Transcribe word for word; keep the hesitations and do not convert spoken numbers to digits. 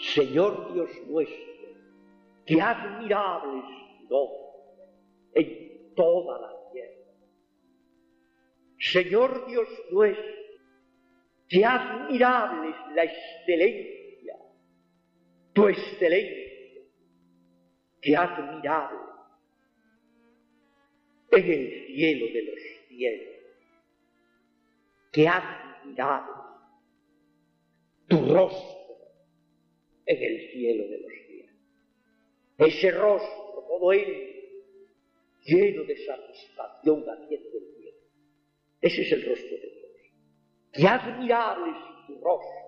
Señor Dios nuestro, qué admirable es tu nombre en toda la tierra. Señor Dios nuestro, qué admirable es la excelencia, tu excelencia, qué admirable en el cielo de los cielos, qué admirable tu rostro en el cielo de los cielos. Ese rostro, todo él, lleno de satisfacción haciendo el bien. Ese es el rostro de Dios. Qué admirable es tu rostro